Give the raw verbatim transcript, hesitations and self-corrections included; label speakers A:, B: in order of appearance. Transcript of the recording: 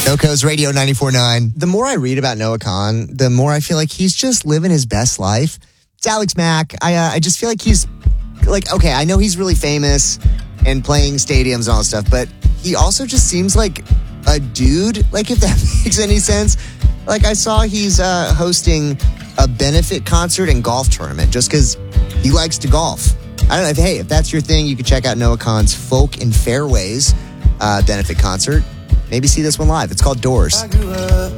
A: SoCo's Radio ninety-four point nine. The more I read about Noah Kahan, the more I feel like he's just living his best life. It's Alex Mack. I uh, I just feel like he's, like, okay, I know he's really famous and playing stadiums and all that stuff, but he also just seems like a dude, like, if that makes any sense. Like, I saw he's uh, hosting a benefit concert and golf tournament just because he likes to golf. I don't know if, hey, if that's your thing, you can check out Noah Kahan's Folk in Fairways uh, benefit concert. Maybe see this one live. It's called Doors.
B: I grew up